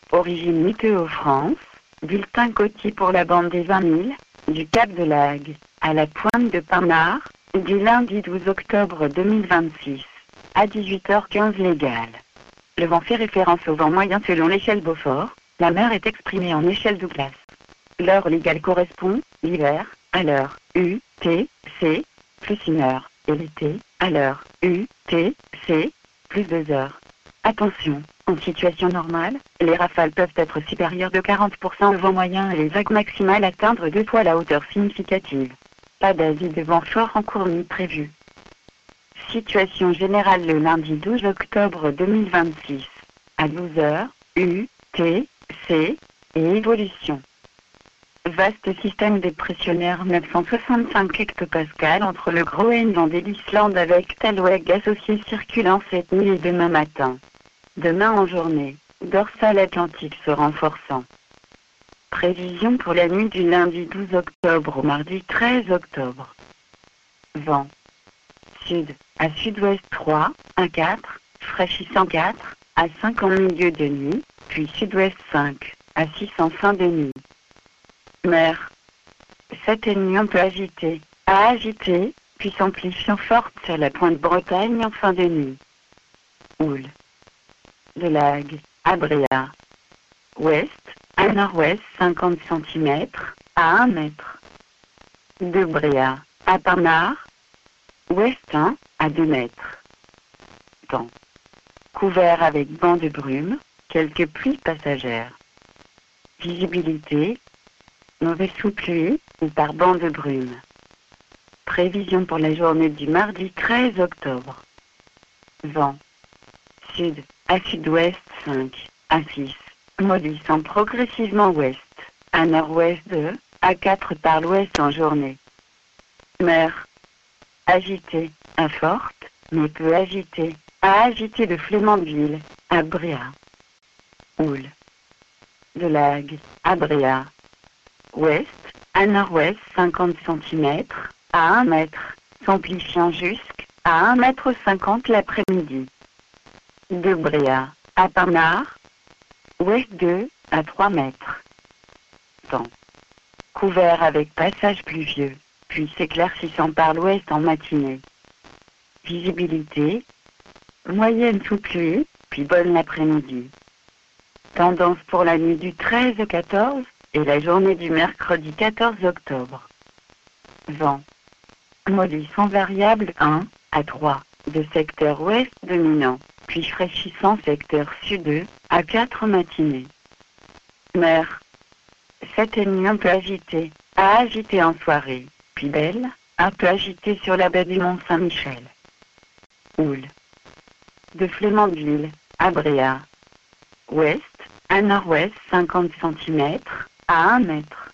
Origine Météo France, bulletin côtier pour la bande des 20 000, du Cap de l'Agde, à la pointe de Panard, du lundi 12 octobre 2026, à 18h15 légal. Le vent fait référence au vent moyen selon l'échelle Beaufort, la mer est exprimée en échelle Douglas. L'heure légale correspond, l'hiver, à l'heure UTC, plus 1 heure, et l'été, à l'heure UTC, plus 2 heures. Attention, en situation normale, les rafales peuvent être supérieures de 40% au vent moyen et les vagues maximales atteindre 2 fois la hauteur significative. Pas d'avis de vent fort en cours ni prévu. Situation générale le lundi 12 octobre 2026, à 12h, UTC, et évolution. Vaste système dépressionnaire 965 hectopascales entre le Groenland et l'Islande avec Talweg associé circulant cette nuit et demain matin. Demain en journée, dorsale atlantique se renforçant. Prévision pour la nuit du lundi 12 octobre au mardi 13 octobre. Vent. Sud, à sud-ouest 3, à 4, fraîchissant 4, à 5 en milieu de nuit, puis sud-ouest 5, à 6 en fin de nuit. Mer. 7,5 un peu agité, à agité, puis s'amplifiant forte sur la pointe Bretagne en fin de nuit. Houle. De l'Agde, à Bréa. Ouest, à nord-ouest 50 cm, à 1 mètre. De Bréa, à Panard. Ouest 1, à 2 mètres. Temps. Couvert avec banc de brume, quelques pluies passagères. Visibilité. Mauvaise sous pluie ou par banc de brume. Prévision pour la journée du mardi 13 octobre. Vent. Sud, à sud-ouest 5, à 6, modulissant progressivement ouest, à nord-ouest 2, à 4 par l'ouest en journée. Mer. Agitée, à forte, mais peu agitée, à agitée de Flémandeville, à Bréa. Houle. De l'Agde, à Bréa. Ouest, à nord-ouest 50 cm, à 1 mètre, s'amplifiant jusqu'à 1,50 m l'après-midi. De Bréa, à Panard. Ouest 2, à 3 mètres. Temps. Couvert avec passage pluvieux, puis s'éclaircissant par l'ouest en matinée. Visibilité. Moyenne sous pluie, puis bonne l'après-midi. Tendance pour la nuit du 13 au 14 et la journée du mercredi 14 octobre. Vent. Modulissant variable 1 à 3, de secteur ouest dominant, puis fraîchissant secteur sud 2 à 4 matinée. Mer. 7,5 un peu agité, à agité en soirée, puis belle, un peu agité sur la baie du Mont-Saint-Michel. Houle. De Flémandeville, à Bréa. Ouest, à nord-ouest 50 cm, à 1 mètre.